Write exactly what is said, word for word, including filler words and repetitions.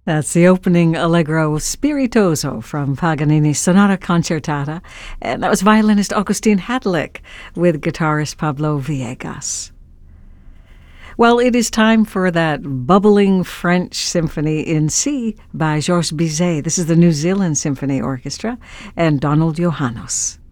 That's the opening Allegro Spiritoso from Paganini's Sonata Concertata, and that was violinist Augustin Hadlick with guitarist Pablo Villegas. Well, it is time for that bubbling French symphony in C by Georges Bizet. This is the New Zealand Symphony Orchestra and Donald Johannes.